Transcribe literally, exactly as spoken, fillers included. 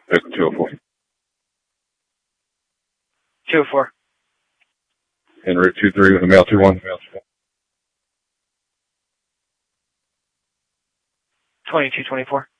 Vehicle two oh four. two oh four. En route two three with a male two one. twenty-two twenty-four.